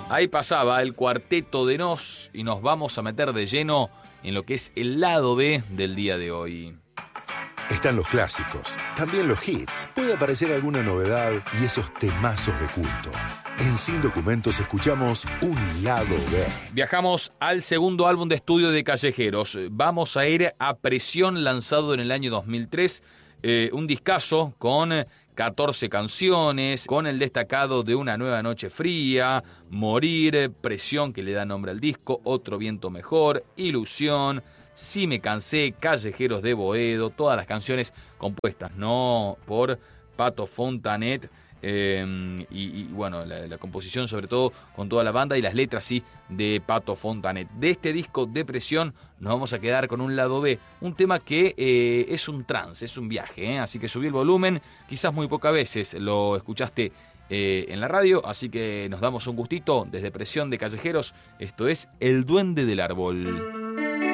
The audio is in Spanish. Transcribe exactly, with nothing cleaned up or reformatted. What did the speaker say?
Ahí pasaba el Cuarteto de Nos y nos vamos a meter de lleno en lo que es el lado B del día de hoy. Están los clásicos, también los hits. Puede aparecer alguna novedad y esos temazos de culto. En Sin Documentos escuchamos un lado B. Viajamos al segundo álbum de estudio de Callejeros. Vamos a ir a Presión, lanzado en el año dos mil tres. Eh, un discazo con catorce canciones, con el destacado de Una nueva noche fría, Morir, Presión, que le da nombre al disco, Otro viento mejor, Ilusión, Si me cansé, Callejeros de Boedo, todas las canciones compuestas, ¿no?, por Pato Fontanet. Eh, y, y bueno, la, la composición sobre todo con toda la banda y las letras sí de Pato Fontanet. De este disco de Presión nos vamos a quedar con un lado B, un tema que eh, es un trance, es un viaje, ¿eh? Así que subí el volumen, quizás muy pocas veces lo escuchaste eh, en la radio, así que nos damos un gustito desde Presión de Callejeros. Esto es El Duende del Árbol.